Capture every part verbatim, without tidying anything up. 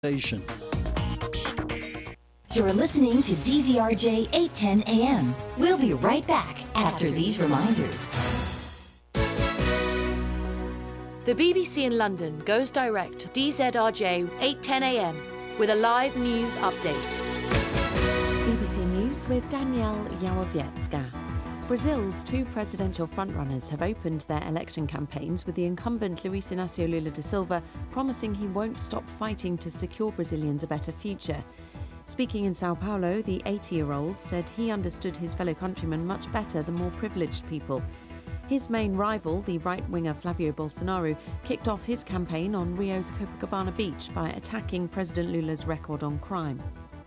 Station. You're listening to D Z R J eight ten A M. We'll be right back after these reminders. The B B C in London goes direct to D Z R J eight ten A M with a live news update. B B C News with Danielle Yałowiecka. Brazil's two presidential frontrunners have opened their election campaigns with the incumbent Luiz Inácio Lula da Silva promising he won't stop fighting to secure Brazilians a better future. Speaking in Sao Paulo, the eighty-year-old said he understood his fellow countrymen much better than more privileged people. His main rival, the right-winger Flavio Bolsonaro, kicked off his campaign on Rio's Copacabana beach by attacking President Lula's record on crime.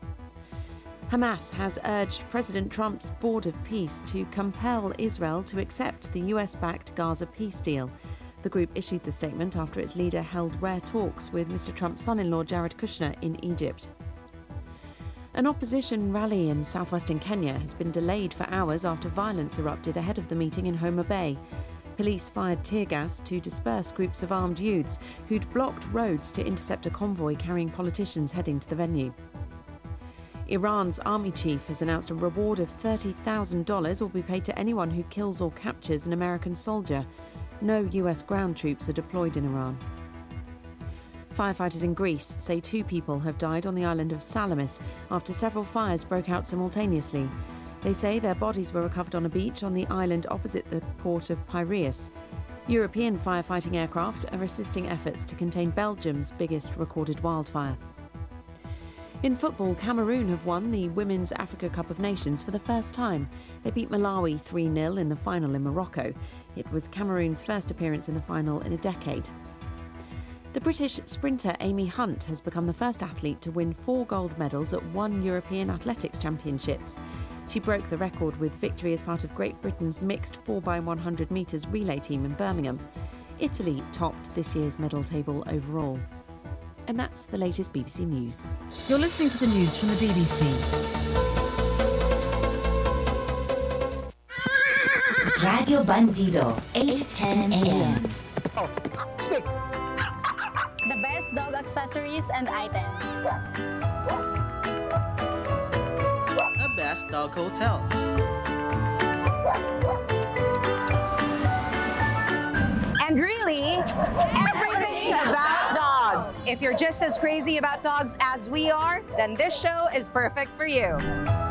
Hamas has urged President Trump's Board of Peace to compel Israel to accept the U S-backed Gaza peace deal. The group issued the statement after its leader held rare talks with Mister Trump's son-in-law Jared Kushner in Egypt. An opposition rally in southwestern Kenya has been delayed for hours after violence erupted ahead of the meeting in Homa Bay. Police fired tear gas to disperse groups of armed youths who'd blocked roads to intercept a convoy carrying politicians heading to the venue. Iran's army chief has announced a reward of thirty thousand dollars will be paid to anyone who kills or captures an American soldier. No U S ground troops are deployed in Iran. Firefighters in Greece say two people have died on the island of Salamis after several fires broke out simultaneously. They say their bodies were recovered on a beach on the island opposite the port of Piraeus. European firefighting aircraft are assisting efforts to contain Belgium's biggest recorded wildfire. In football, Cameroon have won the Women's Africa Cup of Nations for the first time. They beat Malawi three nil in the final in Morocco. It was Cameroon's first appearance in the final in a decade. The British sprinter Amy Hunt has become the first athlete to win four gold medals at one European Athletics Championships. She broke the record with victory as part of Great Britain's mixed four by one hundred metres relay team in Birmingham. Italy topped this year's medal table overall. And that's the latest B B C News. You're listening to the news from the B B C. Radio Bandido, eight ten A M. Oh, speak. The best dog accessories and items. The best dog hotels. And really, everything about dogs. If you're just as crazy about dogs as we are, then this show is perfect for you.